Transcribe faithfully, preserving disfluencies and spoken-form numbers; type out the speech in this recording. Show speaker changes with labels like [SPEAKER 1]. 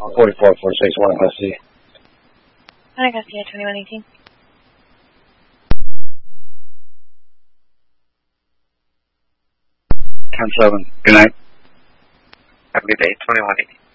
[SPEAKER 1] forty-four forty-six, one custody.
[SPEAKER 2] One custody at twenty-one eighteen.
[SPEAKER 1] ten seven, good night.
[SPEAKER 3] Have a good day, twenty-one eighteen.